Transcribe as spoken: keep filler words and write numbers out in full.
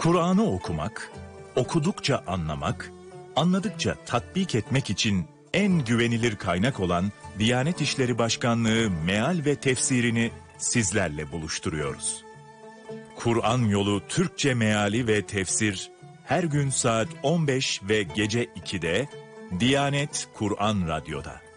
Kur'an'ı okumak, okudukça anlamak, anladıkça tatbik etmek için en güvenilir kaynak olan Diyanet İşleri Başkanlığı meal ve tefsirini sizlerle buluşturuyoruz. Kur'an Yolu Türkçe Meali ve Tefsir her gün saat on beş ve gece ikide Diyanet Kur'an Radyo'da.